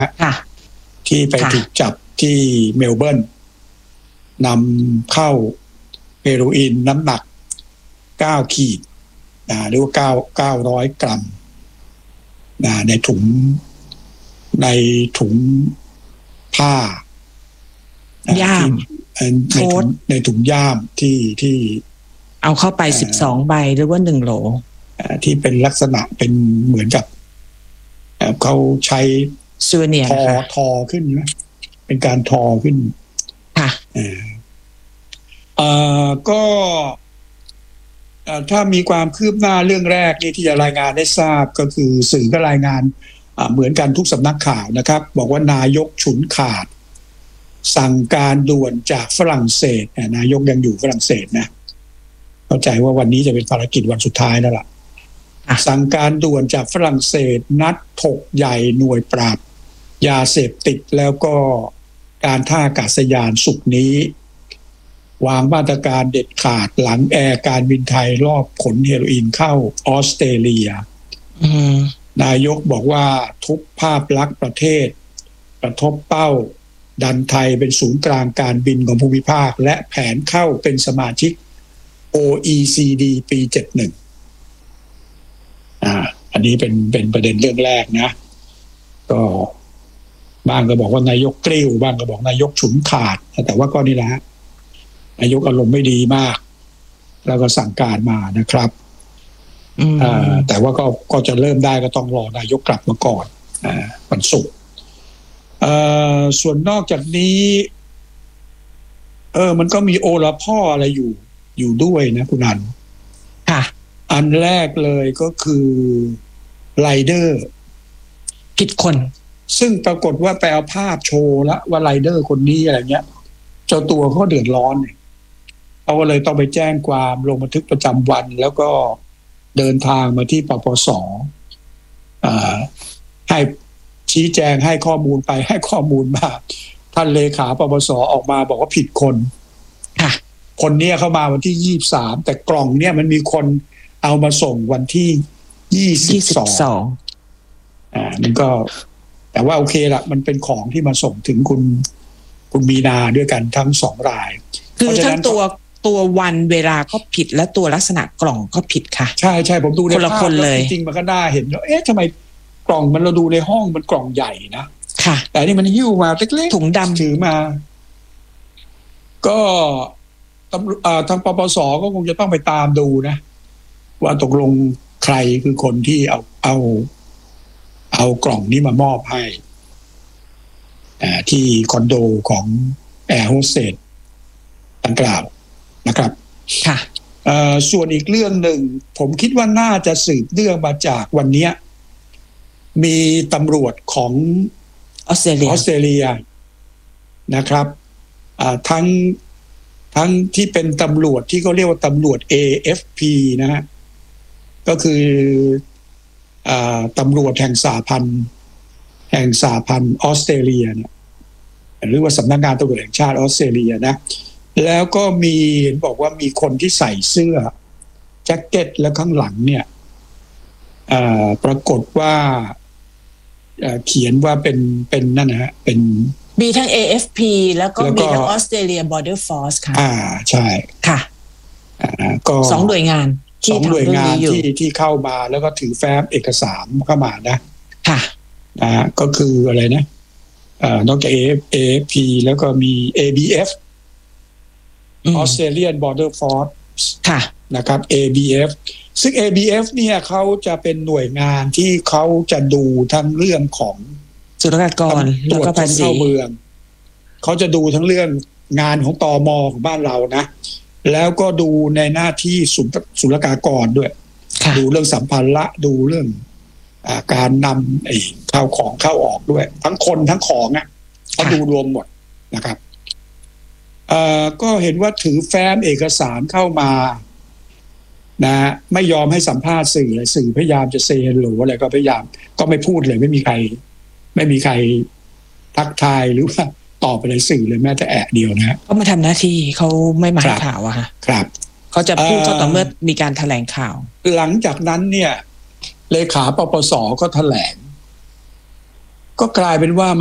ที่ไปถูกจับที่เมลเบิร์นนำเข้าเฮโรอีนน้ำหนัก9 ขีดหรือว่า900 กรัมในถุงผ้าย่ามในถุงย่ามที่เอาเข้าไป12 ใบหรือว่า1 โหลที่เป็นลักษณะเป็นเหมือนกับเขาใช้ซูเนียร์ทอขึ้นนะเป็นการทอขึ้นค่ะก็ถ้ามีความคืบหน้าเรื่องแรกนี่ที่จะรายงานได้ทราบก็คือสื่อก็รายงานเหมือนกันทุกสำนักข่าวนะครับบอกว่านายกฉุนขาดสั่งการด่วนจากฝรั่งเศสนายกยังอยู่ฝรั่งเศสนะเข้าใจว่าวันนี้จะเป็นภารกิจวันสุดท้ายแล้วล่ะสั่งการด่วนจากฝรั่งเศสนัดถกใหญ่หน่วยปราบยาเสพติดแล้วก็การท่าอากาศยานศุกร์นี้วางมาตรการเด็ดขาดหลังแอร์การบินไทยรอบขนเฮโรอีนเข้าออสเตรเลียนายกบอกว่าทุกภาพลักษณ์ประเทศกระทบเป้าดันไทยเป็นศูนย์กลางการบินของภูมิภาคและแผนเข้าเป็นสมาชิก OECD ปี 71อันนี้เป็นประเด็นเรื่องแรกนะก็บ้างก็บอกว่านายกกริ้วบ้างก็บอกนายกฉุนขาดแต่ว่าก็นี่แหละนายกอารมณ์ไม่ดีมากแล้วก็สั่งการมานะครับแต่ว่าก็จะเริ่มได้ก็ต้องรอนายกกลับมาก่อนวันศุกร์ส่วนนอกจากนี้มันก็มีโอละพ่ออะไรอยู่ด้วยนะคุณอันอันแรกเลยก็คือไรเดอร์ผิดคนซึ่งปรากฏว่าไปเอาภาพโชว์แล้วว่าไรเดอร์คนนี้อะไรเงี้ยเจ้าตัวเขาเดือดร้อนเขาก็เลยต้องไปแจ้งความลงบันทึกประจำวันแล้วก็เดินทางมาที่ปปส.ให้ชี้แจงให้ข้อมูลไปให้ข้อมูลมาท่านเลขาปปส.ออกมาบอกว่าผิดคนคนเนี้ยเข้ามาวันที่23แต่กล่องเนี้ยมันมีคนเอามาส่งวันที่22มันก็แต่ว่าโอเคละมันเป็นของที่มาส่งถึงคุณมีนาด้วยกันทั้ง2 รายคือทั้งตัววันเวลาก็ผิดและตัวลักษณะกล่องก็ผิดค่ะใช่ผมดูในภาพแล้วจริงๆมันก็น่าเห็นแล้วทำไมกล่องมันเราดูในห้องมันกล่องใหญ่นะค่ะแต่นี่มันหิ้วมาเล็กๆถุงดำถือมาก็ทางปปส.ก็คงจะต้องไปตามดูนะว่าตกลงใครคือคนที่เอากล่องนี้มามอบให้ที่คอนโดของแอร์โฮสเตสดังกล่าวนะครับค่ะส่วนอีกเรื่องหนึ่งผมคิดว่าน่าจะสืบเนื่องมาจากวันนี้มีตำรวจของออสเตรเลียนะครับทั้งที่เป็นตำรวจที่เขาเรียกว่าตำรวจ AFP นะฮะก็คือตำรวจแห่งสหพันธ์ออสเตรเลียเนี่ยหรือว่าสำนักงานตำรวจแห่งชาติออสเตรเลียนะแล้วก็มีเห็นบอกว่ามีคนที่ใส่เสื้อแจ็คเก็ตแล้วข้างหลังเนี่ยปรากฏว่าเขียนว่าเป็นนั่นนะฮะเป็นมีทั้ง AFP แล้วก็มีทั้ง Australia Border Force ค่ะใช่ค่ะก็ 2 หน่วยงานที่เข้ามาแล้วก็ถือแฟ้มเอกสารเข้ามานะค่ะก็คืออะไรนะนอกจาก AFP แล้วก็มี ABF Australian Border Force ค่ะนะครับ ABF ซึ่ง ABF เนี่ยเขาจะเป็นหน่วยงานที่เขาจะดูทั้งเรื่องของศุลกากรแล้วก็ภาษีเข้าเมืองเขาจะดูทั้งเรื่องงานของตม.ของบ้านเรานะแล้วก็ดูในหน้าที่ศุลกากรด้วยดูเรื่องสัมภาระดูเรื่องการนำข้าวของเข้าออกด้วยทั้งคนทั้งของเขาดูรวมหมดนะครับก็เห็นว่าถือแฟ้มเอกสารเข้ามานะไม่ยอมให้สัมภาษณ์สื่อเลยสื่อพยายามจะเซฮัลโหลอะไรก็พยายามก็ไม่พูดเลยไม่มีใครทักทายหรือว่าตอบไปเลยสื่อเลยแม้แต่แอะเดียวนะเขามาทำหน้าที่เขาไม่มาให้ข่าวอะค่ะครับเขาจะพูดก็ต่อเมื่อมีการแถลงข่าวหลังจากนั้นเนี่ยเลขาปปส.ก็แถลงก็กลายเป็นว่า